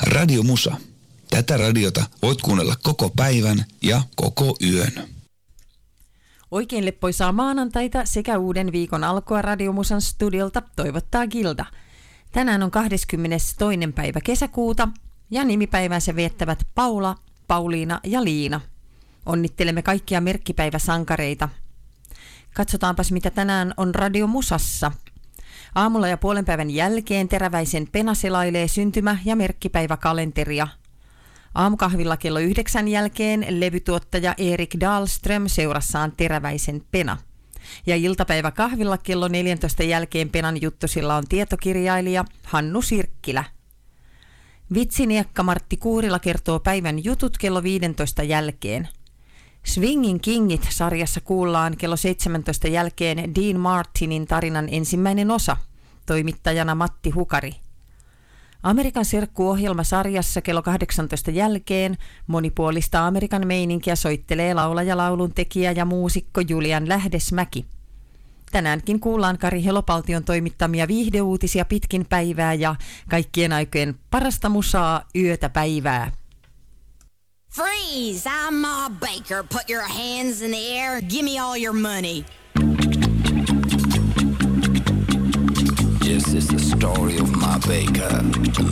Radio Musa. Tätä radiota voit kuunnella koko päivän ja koko yön. Oikein leppoisaa maanantaita sekä uuden viikon alkua Radio Musan studiolta toivottaa Gilda. Tänään on 22. päivä kesäkuuta ja nimipäivänsä viettävät Paula, Pauliina ja Liina. Onnittelemme kaikkia merkkipäiväsankareita. Katsotaanpas mitä tänään on Radio Musassa. Aamulla ja puolen päivän jälkeen Teräväisen Pena selailee syntymä- ja merkkipäiväkalenteria. Aamukahvilla kello 9 jälkeen levytuottaja Erik Dahlström seurassaan Teräväisen Pena. Ja iltapäiväkahvilla kello 14 jälkeen Penan juttusilla on tietokirjailija Hannu Sirkkilä. Vitsiniekka Martti Kuurila kertoo päivän jutut kello 15 jälkeen. Swingin Kingit-sarjassa kuullaan kello 17 jälkeen Dean Martinin tarinan ensimmäinen osa, toimittajana Matti Hukari. Amerikan serkku-ohjelmasarjassa kello 18 jälkeen monipuolista Amerikan meininkiä soittelee laulaja, lauluntekijä ja muusikko Julian Lähdesmäki. Tänäänkin kuullaan Kari Helopaltion toimittamia viihdeuutisia pitkin päivää ja kaikkien aikojen parasta musaa yötä päivää. Freeze! I'm Ma Baker. Put your hands in the air. Give me all your money. This is the story of Ma Baker,